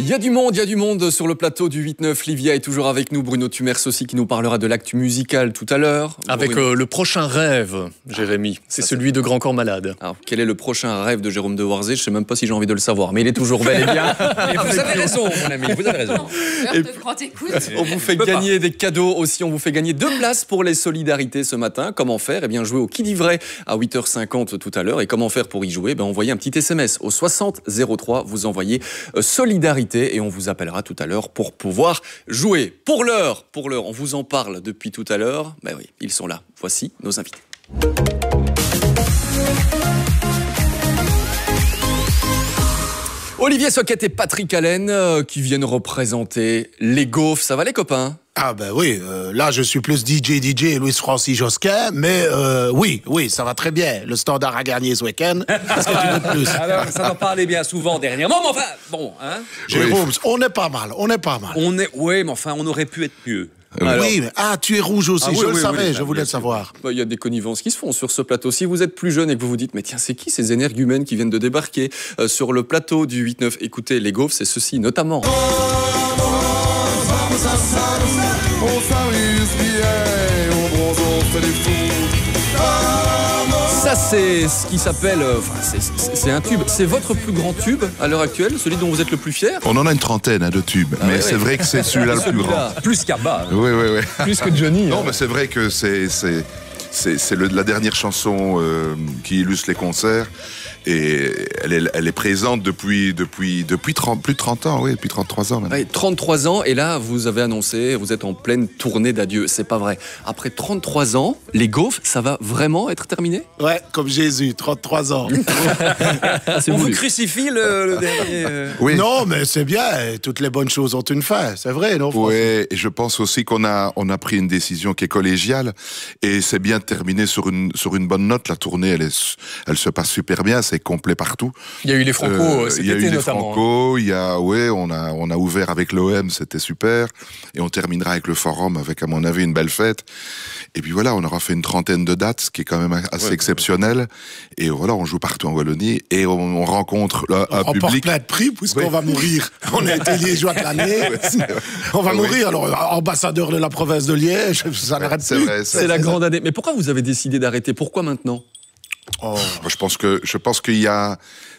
Il y a du monde sur le plateau du 8-9. Livia est toujours avec nous. Bruno Tumers aussi qui nous parlera de l'actu musical tout à l'heure. Avec le prochain rêve, Jérémy. C'est celui de Grand Corps Malade. Alors, quel est le prochain rêve de Jérôme de Warzé? Je ne sais même pas si j'ai envie de le savoir, mais il est toujours bel et bien. Et vous avez raison, mon ami, vous avez raison. Et de grande écoute. On vous fait gagner des cadeaux aussi. On vous fait gagner 2 places pour les solidarités ce matin. Comment faire? Eh bien, jouer au Qui dit vrai à 8h50 tout à l'heure. Et comment faire pour y jouer? Envoyez un petit SMS au 60 03. Vous envoyez solidarité et on vous appellera tout à l'heure pour pouvoir jouer. Pour l'heure, on vous en parle depuis tout à l'heure. Ben oui, ils sont là. Voici nos invités. Olivier Soquet et Patrick Allen qui viennent représenter les Gaufres. Ça va les copains? Ah ben oui, là je suis plus DJ et Louis-Francis Josquin, mais oui, ça va très bien. Le Standard a gagné ce week-end. Qu'est-ce que tu veux de plus? Alors, ça va pas aller bien souvent dernièrement, mais enfin, bon, hein. Jérôme, on n'est pas mal. Oui, mais enfin, on aurait pu être mieux. Alors, oui, mais, tu es rouge aussi, je le savais, oui, je voulais le savoir. Il y a des connivences qui se font sur ce plateau. Si vous êtes plus jeune et que vous vous dites, mais tiens, c'est qui ces énergumènes qui viennent de débarquer sur le plateau du 8-9? Écoutez, les Gaufres, c'est ceci notamment. Ça, c'est ce qui s'appelle... c'est un tube. C'est votre plus grand tube à l'heure actuelle, celui dont vous êtes le plus fier? On en a une trentaine de tubes, mais c'est vrai que c'est celui-là le plus grand. Plus qu'Abba. Oui. Plus que Johnny. Non, mais c'est vrai que c'est la dernière chanson qui illustre les concerts. Et elle est présente depuis plus de 30 ans, oui, depuis 33 ans maintenant. Oui, 33 ans, et là, vous avez annoncé, vous êtes en pleine tournée d'adieu. C'est pas vrai. Après 33 ans, les Gaufres, ça va vraiment être terminé? Ouais, comme Jésus, 33 ans. On vous crucifie le dernier... Oui. Non, mais c'est bien, toutes les bonnes choses ont une fin, c'est vrai, non? Oui, et je pense aussi qu'on a pris une décision qui est collégiale, et c'est bien de terminer sur une bonne note. La tournée, elle se passe super bien. C'est complet partout. Il y a eu les Franco cet été notamment. Il y a eu les Franco, on a ouvert avec l'OM, c'était super. Et on terminera avec le Forum avec, à mon avis, une belle fête. Et puis voilà, on aura fait une trentaine de dates, ce qui est quand même assez exceptionnel. Et voilà, on joue partout en Wallonie et on rencontre un public. On porte plein de prix puisqu'on va mourir. On a été liégeois de l'année. On va mourir. Alors, ambassadeur de la province de Liège, ça n'arrête plus. C'est la grande année. Mais pourquoi vous avez décidé d'arrêter? Pourquoi maintenant? Je pense qu'il y a,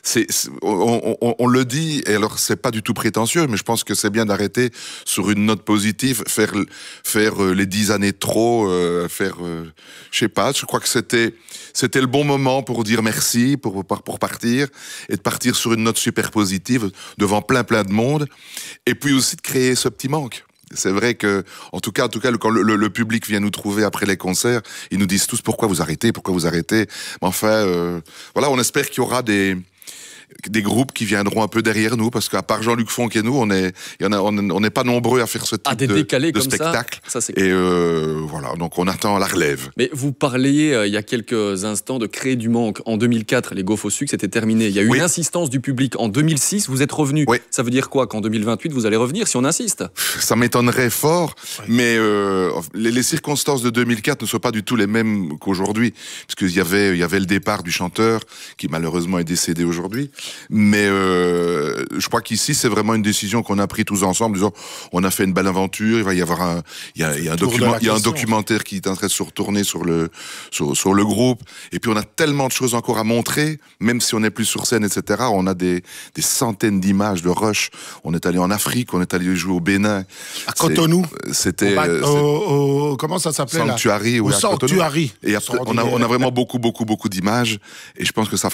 on le dit, et alors c'est pas du tout prétentieux, mais je pense que c'est bien d'arrêter sur une note positive, faire les 10 années de trop, je sais pas, je crois que c'était le bon moment pour dire merci, pour partir, et de partir sur une note super positive, devant plein de monde, et puis aussi de créer ce petit manque. C'est vrai que, en tout cas, quand le public vient nous trouver après les concerts, ils nous disent tous pourquoi vous arrêtez. Mais enfin, voilà, on espère qu'il y aura des groupes qui viendront un peu derrière nous, parce qu'à part Jean-Luc Fonck et nous, on n'est pas nombreux à faire ce type de spectacle. Ça, c'est et voilà, donc on attend la relève. Mais vous parliez il y a quelques instants de créer du manque. En 2004, les Gaufres au sucre, c'était terminé. Il y a eu une insistance du public. En 2006, vous êtes revenu. Oui. Ça veut dire quoi? Qu'en 2028, vous allez revenir si on insiste? Ça m'étonnerait fort, mais les circonstances de 2004 ne sont pas du tout les mêmes qu'aujourd'hui, parce qu'il y avait le départ du chanteur, qui malheureusement est décédé aujourd'hui. Mais je crois qu'ici c'est vraiment une décision qu'on a prise tous ensemble, disant on a fait une belle aventure, il va y avoir il y a un documentaire qui est en train de se retourner sur le groupe, et puis on a tellement de choses encore à montrer, même si on n'est plus sur scène, etc. On a des centaines d'images de rush. On est allé en Afrique, on est allé jouer au Bénin, à Cotonou. C'était comment ça s'appelait là? Sanctuary, au Sanctuary. Et après, on a vraiment beaucoup d'images, et je pense que ça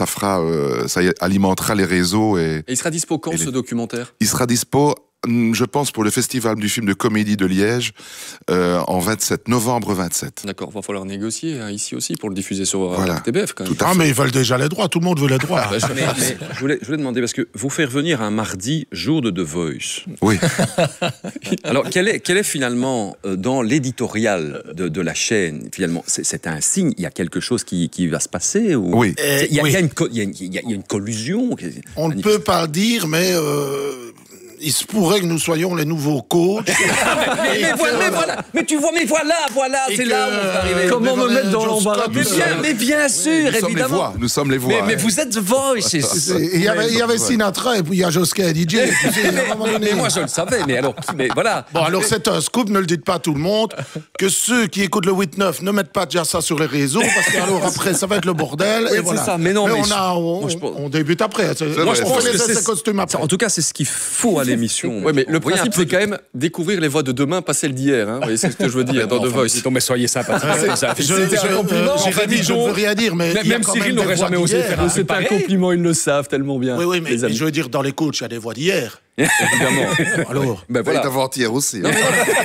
alimentera les réseaux. Et il sera dispo quand, ce documentaire? Il sera dispo, je pense, pour le Festival du film de comédie de Liège, en novembre 27. D'accord, il va falloir négocier ici aussi pour le diffuser sur RTBF quand même. Mais ils veulent déjà les droits, tout le monde veut les droits. Mais je voulais demander, parce que vous faites revenir un mardi, jour de The Voice. Oui. Alors, quel est finalement, dans l'éditorial de la chaîne, finalement, c'est un signe, il y a quelque chose qui va se passer ou... Oui. Il y a une collusion. On ne peut pas le dire, mais... il se pourrait que nous soyons les nouveaux coachs. Mais tu vois, voilà, Et c'est que, là où on va arriver. Comment me mettre dans John l'embarras Scott, Mais bien sûr, évidemment. Nous sommes les voix. Mais vous êtes The Voice. Il y avait Sinatra et puis il y a Josquin et DJ. Tu sais, à un moment donné. Mais moi, je le savais, mais alors, mais voilà. Bon, alors c'est un scoop, ne le dites pas à tout le monde, que ceux qui écoutent le 8-9 ne mettent pas déjà ça sur les réseaux, parce que alors après, ça va être le bordel. Oui, et voilà. c'est ça, mais non, mais on débute après. Moi, je on pense fait que les essais costumes après. En tout cas, c'est ce qu'il faut à l'émission. Oui, mais le Voyez principe, un peu c'est quand même découvrir les voix de demain, pas celles d'hier. Hein. Vous voyez ce que je veux dire dans The Voice. Mais soyez sympathique. C'était un compliment. Jérémy, je ne veux rien dire, mais il y a Même quand Cyril même des n'aurait voix jamais osé d'hier, faire hein. un C'est un compliment, ils le savent tellement bien. Oui, mais les amis. je veux dire, dans les coachs, il y a des voix d'hier. Évidemment. Alors, Ben Voilà. voilà. D'avant-hier aussi. Là,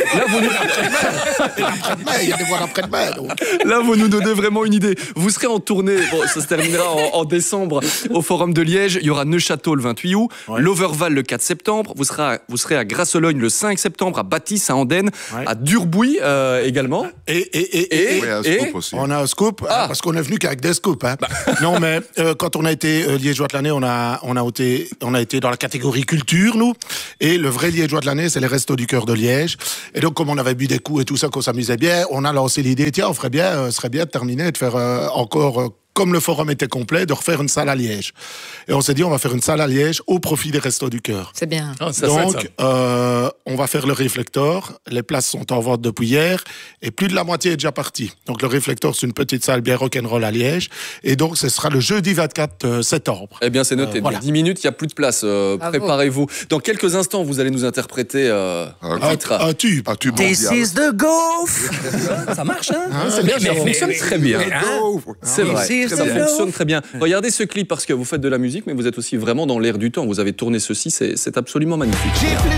il y a des voix d'après-demain. donc. Là, vous nous donnez vraiment une idée. Vous serez en tournée, bon, ça se terminera en décembre au Forum de Liège. Il y aura Neuchâtel le 28 août, l'Overval le 4 septembre. Vous serez à Grasse-Sologne le 5 septembre, à Bâtisse, à Andenne, à Durbouy également. Et Oui, un scoop aussi. on a un scoop, parce qu'on est venu qu'avec des scoops. Hein. Non, mais quand on a été liégeois de l'année, on a été dans la catégorie culture, nous. Et le vrai liégeois de l'année, c'est les Restos du Cœur de Liège. Et donc, comme on avait bu des coups et tout ça, qu'on s'amusait bien, on a lancé l'idée, tiens, ce serait bien de terminer, de faire encore... comme le forum était complet, de refaire une salle à Liège. Et on s'est dit, on va faire une salle à Liège au profit des Restos du Cœur. C'est bien. Donc, on va faire le réflector. Les places sont en vente depuis hier et plus de la moitié est déjà partie. Donc, le réflector, c'est une petite salle bien rock'n'roll à Liège. Et donc, ce sera le jeudi 24 septembre. Eh bien, c'est noté. Voilà. Dans 10 minutes, il n'y a plus de place. Préparez-vous. Dans quelques instants, vous allez nous interpréter un titre. Un tube. Un tube This mondial. is the golf. Ça marche, hein? C'est bien, ça fonctionne très bien. Oh, C'est vrai, c'est ça bien. fonctionne très bien. Regardez ce clip parce que vous faites de la musique, mais vous êtes aussi vraiment dans l'air du temps. Vous avez tourné ceci, c'est absolument magnifique. J'ai plus